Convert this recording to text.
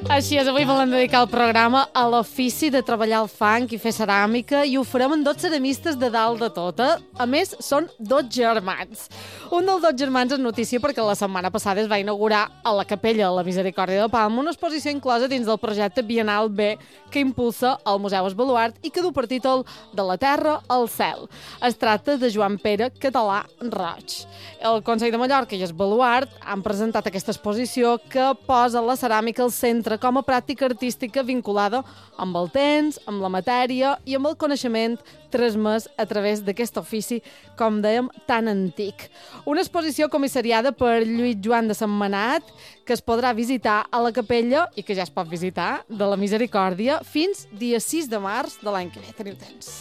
Així és, avui volem dedicar el programa a l'ofici de treballar el fang i fer ceràmica i ho farem amb dos ceramistes de dalt de tota. A més, són dos germans. Un dels dos germans és notícia perquè la setmana passada es va inaugurar a la Capella de la Misericòrdia de Palma una exposició inclosa dins del projecte Bienal B que impulsa el Museu Esbaluart i que du per títol De la Terra al Cel. Es tracta de Joan Pere Català Roig. El Consell de Mallorca i Esbaluart han presentat aquesta exposició que posa la ceràmica al centre com a pràctica artística vinculada amb el temps, amb la matèria i amb el coneixement transmès a través d'aquest ofici, com dèiem, tan antic. Una exposició comissariada per Lluís Joan de Sentmenat que es podrà visitar a la capella i que ja es pot visitar de la Misericòrdia fins dia 6 de març de l'any que ve. Teniu temps.